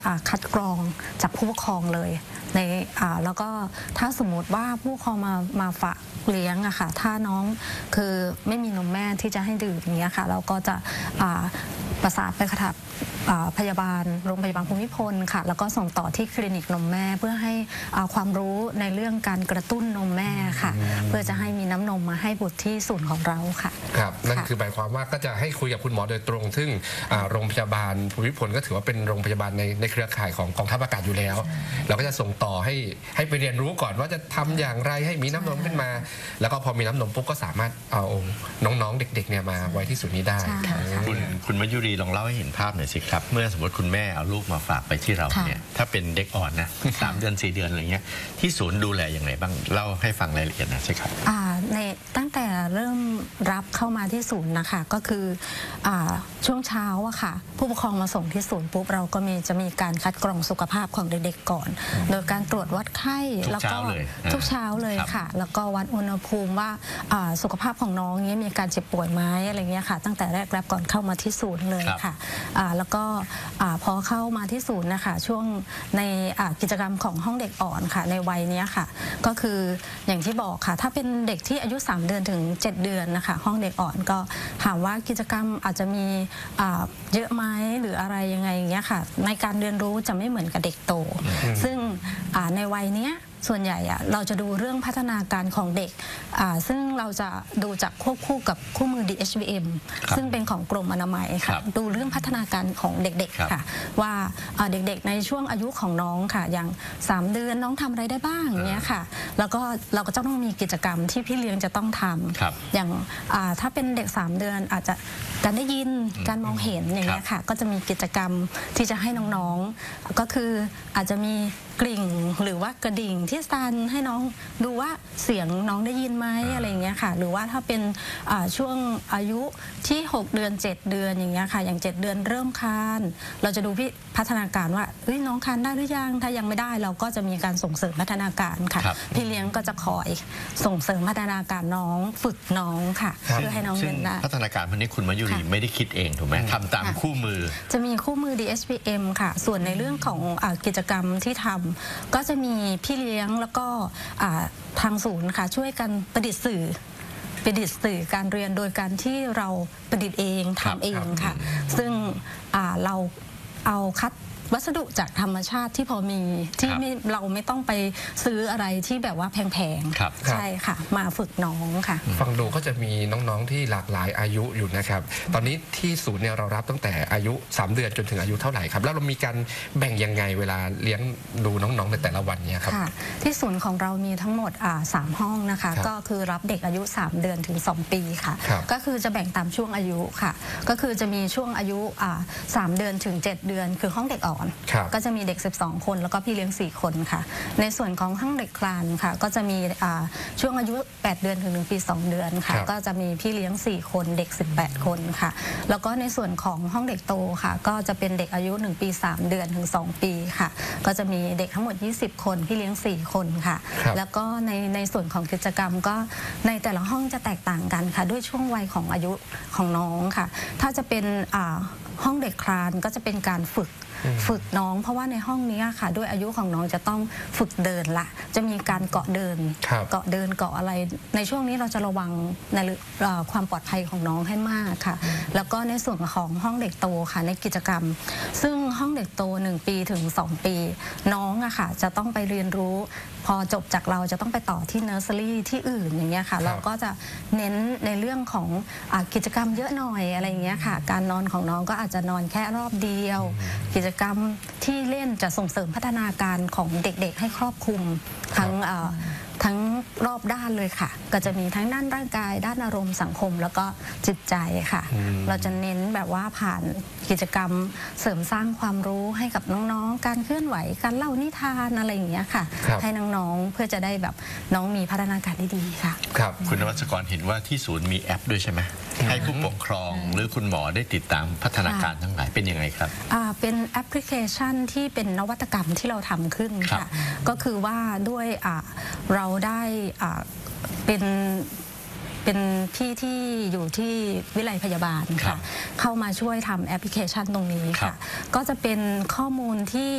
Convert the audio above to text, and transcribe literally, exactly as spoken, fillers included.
คัดกรองจากผู้ปกครองเลยในแล้วก็ถ้าสมมติว่าผู้ปกครองมามาฝากเลี้ยงอะค่ะถ้าน้องคือไม่มีนมแม่ที่จะให้ดื่มอย่างเงี้ยค่ะเราก็จะประสานไปขับพยาบาลโรงพยาบาลภูมิพลค่ะแล้วก็ส่งต่อที่คลินิกนมแม่เพื่อให้ความรู้ในเรื่องการกระตุ้นนมแม่ค่ะเพื่อจะให้มีน้ำนมมาให้บุตรที่ศูนย์ของเราค่ะครับนั่นคือหมายความว่าก็จะให้คุยกับคุณหมอโดยตรงซึ่งโรงพยาบาลภูมิพลก็ถือว่าเป็นโรงพยาบาลในในเครือข่ายของกองทัพอากาศอยู่แล้วเราก็จะส่งต่อให้ให้ไปเรียนรู้ก่อนว่าจะทำอย่างไรให้มีน้ำนมขึ้นมาแล้วก็พอมีน้ำนมปุ๊บก็สามารถเอาน้องๆเด็กๆเนี่ยมาไว้ที่ศูนย์นี้ได้คุณคุณมยุรีลองเล่าให้เห็นภาพหน่อยสิครับเมื่อสมมติคุณแม่เอาลูกมาฝากไปที่เราเนี่ยถ้าเป็นเด็กอ่อนนะสามเดือนสี่เดือนอะไรเงี้ยที่ศูนย์ดูแลอย่างไรบ้างเล่าให้ฟังรายละเอียดนะสิครับในตั้งแต่เริ่มรับเข้ามาที่ศูนย์นะคะก็คือช่วงเช้าอะค่ะผู้ปกครองมาส่งที่ศูนย์ปุ๊บเราก็มีจะมีการคัดกรองสุขภาพของเด็กๆก่อนโดยการตรวจวัดไข้แล้วก็ทุกเช้าเลยค่ะแล้วก็วัดอุณหภูมิว่าสุขภาพของน้องนี้มีการเจ็บป่วยไหมอะไรเงี้ยค่ะตั้งแต่แรกรับก่อนเข้ามาที่ศูนย์เลยค่ะแล้วก็พอเข้ามาที่ศูนย์นะคะช่วงในกิจกรรมของห้องเด็กอ่อนค่ะในวัยนี้ค่ะก็คืออย่างที่บอกค่ะถ้าเป็นเด็กที่อายุสามเดือนถึงเจ็ดเดือนนะคะห้องเด็กอ่อนก็ถามว่ากิจกรรมอาจจะมีเยอะไหมหรืออะไรยังไงอย่างเงี้ยค่ะในการเรียนรู้จะไม่เหมือนกับเด็กโตซึ่งในวัยเนี้ยส่วนใหญ่อะเราจะดูเรื่องพัฒนาการของเด็กซึ่งเราจะดูจากควบคู่กับคู่มือ ดี เอช วี เอ็ม ซึ่งเป็นของกรมอนามัยค่ะดูเรื่องพัฒนาการของเด็กๆค่ะว่าเด็กๆในช่วงอายุของน้องค่ะอย่างสามเดือนน้องทำอะไรได้บ้างเนี้ยค่ะแล้วก็เราก็จะต้องมีกิจกรรมที่พี่เลี้ยงจะต้องทำอย่างถ้าเป็นเด็กสามเดือนอาจจะการได้ยินการมองเห็นอย่างเงี้ยค่ะก็จะมีกิจกรรมที่จะให้น้องๆก็คืออาจจะมีกลิ่งหรือว่ากระดิ่งที่ซันให้น้องดูว่าเสียงน้องได้ยินไหมอะไรเงี้ยค่ะหรือว่าถ้าเป็นช่วงอายุที่หกเดือนเจ็ดเดือนอย่างเงี้ยค่ะอย่างเจ็ดเดือนเริ่มคลานเราจะดูพี่พัฒนาการว่าเฮ้ยน้องคลานได้หรือยังถ้ายังไม่ได้เราก็จะมีการส่งเสริมพัฒนาการค่ะพี่เลี้ยงก็จะคอยส่งเสริมพัฒนาการน้องฝึกน้องค่ะเพื่อให้น้องเรียนได้พัฒนาการพวกนี้คุณมยุรีไม่ได้คิดเองถูกไหมทำตามคู่มือจะมีคู่มือ ดี เอช วี เอ็ม ค่ะส่วนในเรื่องของกิจกรรมที่ทำก็จะมีพี่เลี้ยงแล้วก็ทางศูนย์ค่ะช่วยกันประดิษฐ์สื่อประดิษฐ์สื่อการเรียนโดยการที่เราประดิษฐ์เองทำเองค่ะซึ่งเราเอาคัดวัสดุจากธรรมชาติที่พอมีที่เราไม่ต้องไปซื้ออะไรที่แบบว่าแพงๆใช่ค่ะมาฝึกน้องค่ะฟังดูก็จะมีน้องๆที่หลากหลายอายุอยู่นะครับตอนนี้ที่ศูนย์เนี่ยเรารับตั้งแต่อายุสามเดือนจนถึงอายุเท่าไหร่ครับแล้วเรามีการแบ่งยังไงเวลาเลี้ยงดูน้องๆในแต่ละวันเนี่ยครับที่ศูนย์ของเรามีทั้งหมดสามห้องนะคะก็คือรับเด็กอายุสามเดือนถึงสองปีค่ะก็คือจะแบ่งตามช่วงอายุค่ะก็คือจะมีช่วงอายุสามเดือนถึงเจ็ดเดือนคือห้องเด็กอ่อนก็จะมีเด็กสิบสองคนแล้วก็พี่เลี้ยงสี่คนค่ะในส่วนของห้องเด็กคลานค่ะก็จะมีช่วงอายุแปดเดือนถึงหนึ่งปีสองเดือนค่ะก็จะมีพี่เลี้ยงสี่คนเด็กสิบแปดคนค่ะแล้วก็ในส่วนของห้องเด็กโตค่ะก็จะเป็นเด็กอายุหนึ่งปีสามเดือนถึงสองปีค่ะก็จะมีเด็กทั้งหมดยี่สิบคนพี่เลี้ยงสี่คนค่ะแล้วก็ในในส่วนของกิจกรรมก็ในแต่ละห้องจะแตกต่างกันค่ะด้วยช่วงวัยของอายุของน้องค่ะถ้าจะเป็นห้องเด็กคลานก็จะเป็นการฝึกฝึกน้องเพราะว่าในห้องนี้ค่ะด้วยอายุของน้องจะต้องฝึกเดินละจะมีการเกาะเดินเกาะเดินเกาะอะไรในช่วงนี้เราจะระวังในความปลอดภัยของน้องให้มากค่ะแล้วก็ในส่วนของห้องเด็กโตค่ะในกิจกรรมซึ่งห้องเด็กโตหนึ่งปีถึงสองปีน้องอะค่ะจะต้องไปเรียนรู้พอจบจากเราจะต้องไปต่อที่เนอร์เซอรี่ที่อื่นอย่างเงี้ยค่ะเราก็จะเน้นในเรื่องของกิจกรรมเยอะหน่อยอะไรเงี้ยค่ะการนอนของน้องก็อาจจะนอนแค่รอบเดียวกิจกรรมที่เล่นจะส่งเสริมพัฒนาการของเด็กๆให้ครอบคลุมทั้งทั้งรอบด้านเลยค่ะก็จะมีทั้งด้านร่างกายด้านอารมณ์สังคมแล้วก็จิตใจค่ะเราจะเน้นแบบว่าผ่านกิจกรรมเสริมสร้างความรู้ให้กับน้องๆการเคลื่อนไหวการเล่านิทานอะไรอย่างเงี้ยค่ะให้น้องๆเพื่อจะได้แบบน้องมีพัฒนาการที่ดีค่ะครับคุณนวัชกรเห็นว่าที่ศูนย์มีแอปด้วยใช่ไหมให้ผู้ปกครองหรือคุณหมอได้ติดตามพัฒนาการทั้งหลายเป็นยังไงครับเป็นแอปพลิเคชันที่เป็นนวัตกรรมที่เราทำขึ้นค่ะก็คือว่าด้วยเราได้เป็นเป็นพี่ที่อยู่ที่วิไลพยาบาลค่ะเข้ามาช่วยทำแอปพลิเคชันตรงนี้ค่ะก็จะเป็นข้อมูลที่